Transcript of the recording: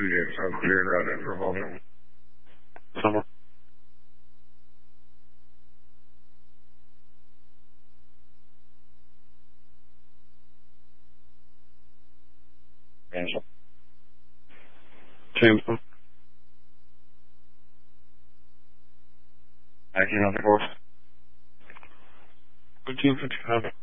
Yes, I'll clear it out after a moment. Summer. Angel. Jameson. 1904. 1355.